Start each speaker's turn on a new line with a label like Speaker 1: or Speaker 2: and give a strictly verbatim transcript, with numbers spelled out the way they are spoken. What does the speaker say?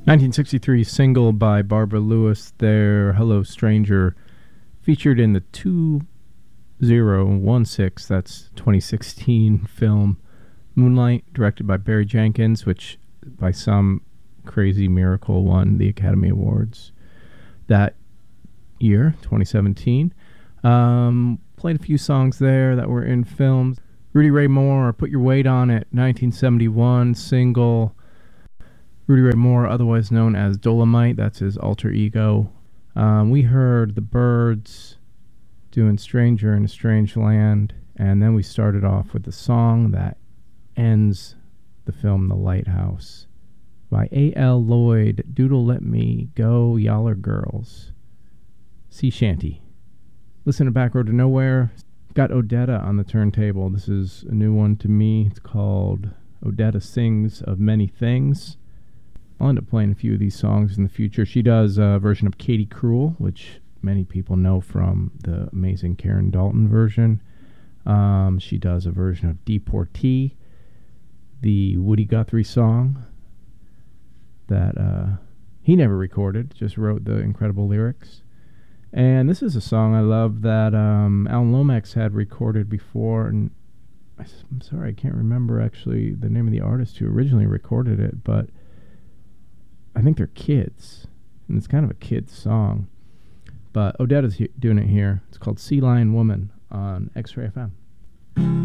Speaker 1: nineteen sixty-three single by Barbara Lewis, their Hello Stranger, featured in the two thousand sixteen, that's twenty sixteen film Moonlight, directed by Barry Jenkins, which by some crazy miracle won the Academy Awards that year, twenty seventeen. Um, played a few songs there that were in films. Rudy Ray Moore, Put Your Weight On It, nineteen seventy-one single. Rudy Ray Moore, otherwise known as Dolomite, that's his alter ego. Um, we heard the Byrds doing Stranger in a Strange Land, and then we started off with the song that ends the film The Lighthouse by A L Lloyd, Doodle Let Me Go, Yaller Girls. Sea Shanty. Listen to Back Road to Nowhere. Got Odetta on the turntable. This is a new one to me. It's called Odetta Sings of Many Things. I'll end up playing a few of these songs in the future. She does a version of Katie Cruel, which many people know from the amazing Karen Dalton version. Um, she does a version of Deportee, the Woody Guthrie song that uh, he never recorded, just wrote the incredible lyrics. And this is a song I love that um, Alan Lomax had recorded before, and I'm sorry, I can't remember actually the name of the artist who originally recorded it, but I think they're kids, and it's kind of a kid's song. But Odetta's he- doing it here. It's called Sea Lion Woman on X-Ray F M.